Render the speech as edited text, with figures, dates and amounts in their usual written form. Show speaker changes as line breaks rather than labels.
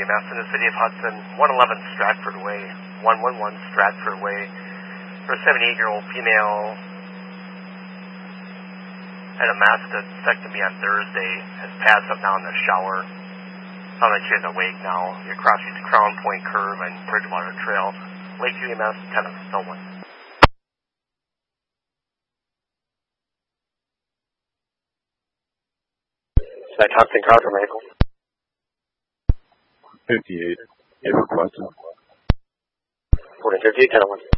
EMS in the city of Hudson, 111 Stratford Way, 111 Stratford Way, for a 78-year-old female had a mastectomy on Thursday, has passed up now in the shower. Sounds like she's awake now. You're crossing the Crown Point Curve and Bridgewater Trail. Lakeview EMS, 10 of Stillman. Should I Thompson car for medical?
58. Get requested.
4058, 10 of 1.